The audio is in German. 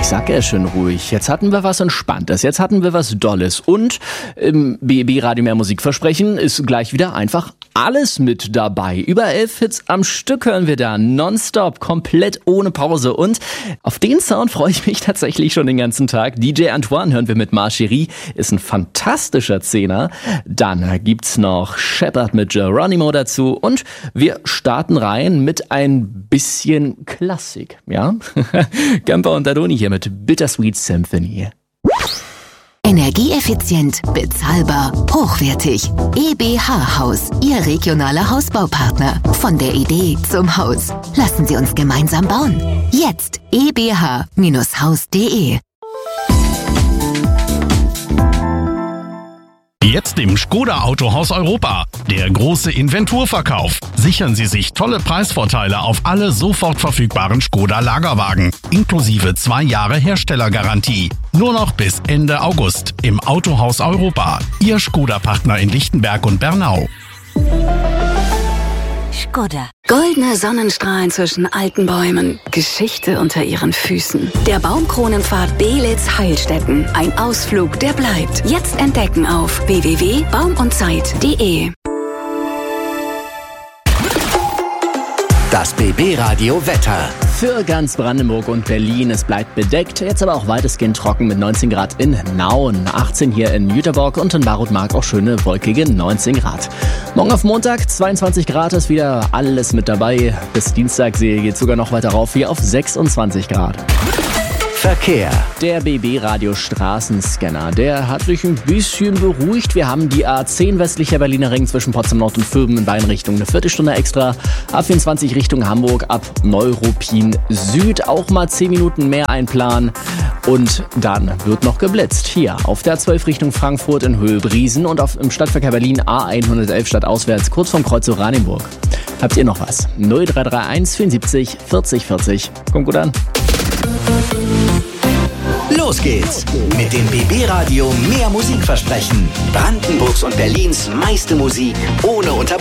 sag ja schön ruhig. Jetzt hatten wir was Entspanntes, jetzt hatten wir was Dolles und im BEB Radio Mehr Musik versprechen ist gleich wieder einfach alles mit dabei. Über 11 Hits am Stück hören wir da, nonstop, komplett ohne Pause und auf den Sound freue ich mich tatsächlich schon den ganzen Tag. DJ Antoine hören wir mit Ma Chérie, ist ein fantastischer Zehner. Dann gibt's noch Shepard mit Geronimo dazu und wir starten rein mit ein bisschen Klassik, ja? Kemper und Dadoni hier mit Bittersweet Symphony. Energieeffizient, bezahlbar, hochwertig. EBH Haus, Ihr regionaler Hausbaupartner. Von der Idee zum Haus. Lassen Sie uns gemeinsam bauen. Jetzt ebh-haus.de. Jetzt im Škoda Autohaus Europa. Der große Inventurverkauf. Sichern Sie sich tolle Preisvorteile auf alle sofort verfügbaren Škoda Lagerwagen. Inklusive 2 Jahre Herstellergarantie. Nur noch bis Ende August im Autohaus Europa. Ihr Škoda-Partner in Lichtenberg und Bernau. Škoda. Goldene Sonnenstrahlen zwischen alten Bäumen. Geschichte unter ihren Füßen. Der Baumkronenpfad Belitz-Heilstätten. Ein Ausflug, der bleibt. Jetzt entdecken auf www.baumundzeit.de. Das BB Radio Wetter. Für ganz Brandenburg und Berlin, es bleibt bedeckt, jetzt aber auch weitestgehend trocken mit 19 Grad in Nauen, 18 hier in Jüterborg und in Barutmark auch schöne wolkige 19 Grad. Morgen auf Montag 22 Grad ist wieder alles mit dabei. Bis Dienstag geht sogar noch weiter rauf, hier auf 26 Grad. Verkehr. Der BB Radio Straßenscanner, der hat sich ein bisschen beruhigt. Wir haben die A10 westlicher Berliner Ring zwischen Potsdam Nord und Vöben in beiden Richtungen eine Viertelstunde extra. A24 Richtung Hamburg ab Neuruppin Süd auch mal 10 Minuten mehr einplanen. Und dann wird noch geblitzt. Hier auf der A12 Richtung Frankfurt in Höhe Briesen und im Stadtverkehr Berlin A111 stadtauswärts kurz vom Kreuz Oranienburg. Habt ihr noch was? 0331 74 40 40. Kommt gut an. Los geht's mit dem BB Radio Mehr Musik versprechen. Brandenburgs und Berlins meiste Musik ohne Unterbrechung.